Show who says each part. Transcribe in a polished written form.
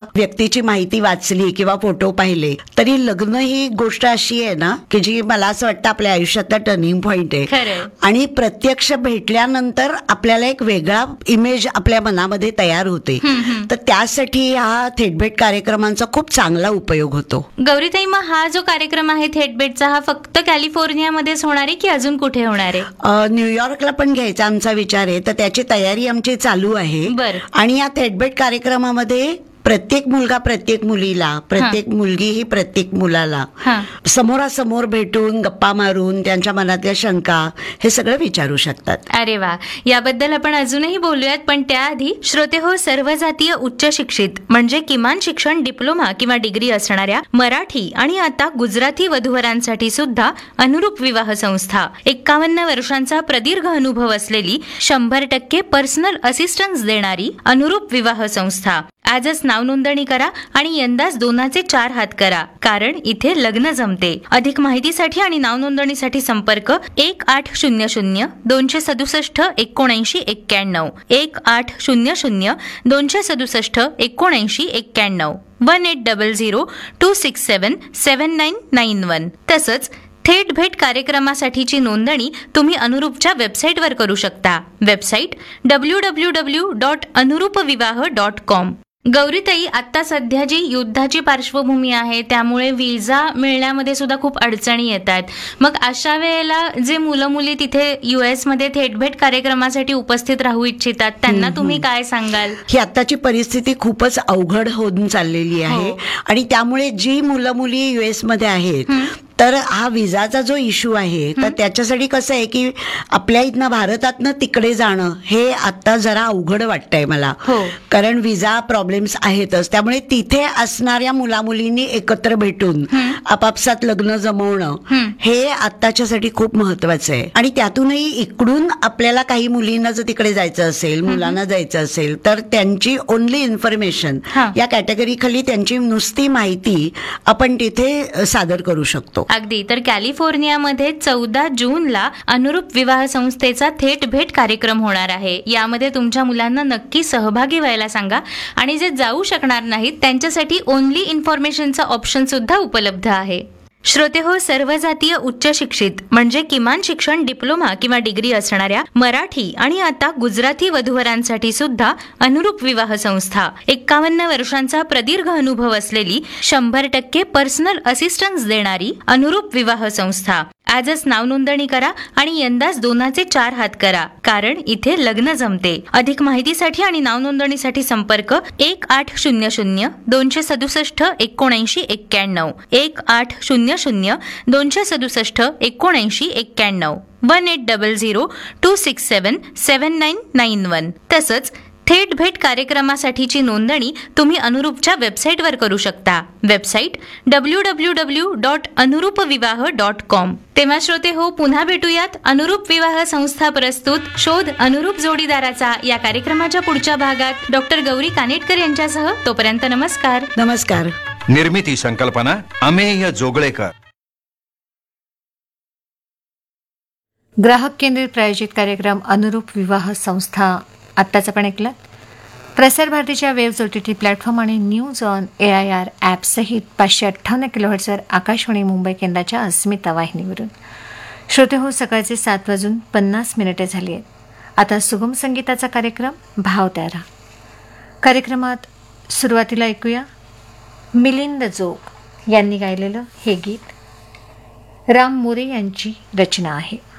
Speaker 1: व्यक्तीची माहिती वाचली किंवा फोटो पाहिले तरी लग्न ही गोष्ट अशी आहे ना की जी मला असं वाटतं आपल्या आयुष्यातला टर्निंग पॉइंट आहे. आणि प्रत्यक्ष भेटल्यानंतर आपल्याला एक वेगळा इमेज आपल्या मनामध्ये तयार होते. तर त्यासाठी हा थेटभेट कार्यक्रमांचा खूप चांगला उपयोग होतो.
Speaker 2: गौरीताई, मग हा जो कार्यक्रम आहे थेटभेटचा हा फक्त कॅलिफोर्नियामध्येच होणार आहे की अजून कुठे होणार आहे?
Speaker 1: न्यूयॉर्कला पण घ्यायचा आमचा विचार आहे. तर त्याची तयारी आमची चालू आहे. आणि या थेटभेट कार्यक्रमामध्ये प्रत्येक मुलगा प्रत्येक मुलीला, प्रत्येक मुलगी ही प्रत्येक मुलाला समोरासमोर भेटून गप्पा मारून त्यांच्या मनातल्या शंका हे सगळं विचारू शकतात.
Speaker 2: अरे वा, याबद्दल आपण अजूनही बोलूयात. पण त्याआधी श्रोते हो, सर्व जातीय उच्च शिक्षित म्हणजे किमान शिक्षण डिप्लोमा किंवा डिग्री असणाऱ्या मराठी आणि आता गुजराती वधूवरांसाठी सुद्धा अनुरूप विवाह संस्था, 51 वर्षांचा प्रदीर्घ अनुभव असलेली, 100% पर्सनल असिस्टन्स देणारी अनुरूप विवाह संस्था. आजच नाव नोंदणी करा आणि यंदाच 2चे 4 हात करा, कारण इथे लग्न जमते. अधिक माहितीसाठी आणि नाव नोंदणीसाठी संपर्क 1800 267 7991 1800 267 7991 1800 267 7991. तसंच थेट भेट कार्यक्रमासाठीची नोंदणी तुम्ही अनुरूपच्या वेबसाईटवर करू शकता. Website www.anurupvivaha.com. गौरीताई, आता सध्या जी युद्धाची पार्श्वभूमी आहे त्यामुळे विजा मिळण्यामध्ये सुद्धा खूप अडचणी येतात. मग अशा वेळेला जे मुलं मुली तिथे US मध्ये थेटभेट कार्यक्रमासाठी उपस्थित राहू इच्छितात त्यांना तुम्ही काय सांगाल?
Speaker 1: ही आताची परिस्थिती खूपच अवघड होऊन चाललेली आहे. आणि त्यामुळे जी मुलं मुली US मध्ये आहेत तर हा विजाचा जो इश्यू आहे तर त्याच्यासाठी कसं आहे की आपल्या इथनं भारतातनं तिकडे जाणं हे आता जरा अवघड वाटतंय मला. कारण विजा प्रॉब्लेम्स आहेतच. त्यामुळे तिथे असणाऱ्या मुलामुलींनी एकत्र भेटून आपापसात लग्न जमवणं हे आताच्यासाठी खूप महत्वाचं आहे. आणि त्यातूनही इकडून आपल्याला काही मुलींना जर तिकडे जायचं असेल, मुलांना जायचं असेल तर त्यांची ओनली इन्फॉर्मेशन या कॅटेगरी खाली त्यांची नुसती माहिती आपण तिथे सादर करू शकतो.
Speaker 2: अगदी. तर कॅलिफोर्नियामध्ये 14 जूनला अनुरूप विवाह संस्थेचा थेट भेट कार्यक्रम होणार आहे. यामध्ये तुमच्या मुलांना नक्की सहभागी व्हायला सांगा. आणि जे जाऊ शकणार नाहीत त्यांच्यासाठी ओनली इन्फॉर्मेशनचा ऑप्शन सुद्धा उपलब्ध आहे. श्रोते हो, सर्व जातीय उच्च शिक्षित म्हणजे किमान शिक्षण डिप्लोमा किंवा डिग्री असणाऱ्या मराठी आणि आता गुजराती वधूवरांसाठी सुद्धा अनुरूप विवाह संस्था, 51 वर्षांचा प्रदीर्घ अनुभव असलेली, 100% पर्सनल असिस्टन्स देणारी अनुरूप विवाह संस्था. आजच नाव नोंदणी करा आणि यंदाच 2चे 4 हात करा, कारण इथे लग्न जमते. अधिक माहितीसाठी आणि नाव नोंदणीसाठी संपर्क 1800 267 7991 1800 267 7991 1800 267 7991. तसंच थेट भेट कार्यक्रमासाठीची नोंदणी तुम्ही अनुरूपच्या वेबसाईटवर करू शकता. Website www.anurupvivaha.com. तेव्हा श्रोते हो, पुन्हा भेटूयात अनुरूप विवाह संस्था प्रस्तुत शोध अनुरूप जोडीदाराचा या कार्यक्रमाच्या पुढच्या भागात डॉक्टर गौरी कानेटकर यांच्यासह. तोपर्यंत नमस्कार.
Speaker 1: नमस्कार.
Speaker 3: निर्मिती संकल्पना अमेय जोगळेकर.
Speaker 4: ग्राहक केंद्रित प्रायोजित कार्यक्रम अनुरूप विवाह संस्था आत्ताच आपण ऐकलं. प्रसार भारतीच्या वेव्ह OTT प्लॅटफॉर्म आणि न्यूज ऑन AIR ॲप सहित 558 किलोहर्ट्झवर आकाशवाणी मुंबई केंद्राच्या अस्मिता वाहिनीवरून. श्रोते हो, सकाळचे 7:50 झाली आहेत. आता सुगम संगीताचा कार्यक्रम भाव त्यारा. कार्यक्रमात सुरुवातीला ऐकूया मिलिंद जोग यांनी गायलेलं हे गीत. राम मोरे यांची रचना आहे.